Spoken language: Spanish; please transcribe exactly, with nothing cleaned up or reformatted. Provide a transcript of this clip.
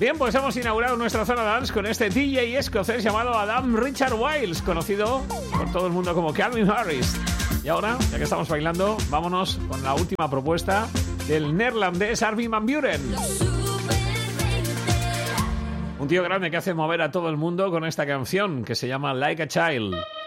Bien, pues hemos inaugurado nuestra zona dance con este D J escocés llamado Adam Richard Wiles, conocido por todo el mundo como Calvin Harris. Y ahora, ya que estamos bailando, vámonos con la última propuesta del neerlandés Armin van Buuren. Un tío grande que hace mover a todo el mundo con esta canción que se llama Like a Child.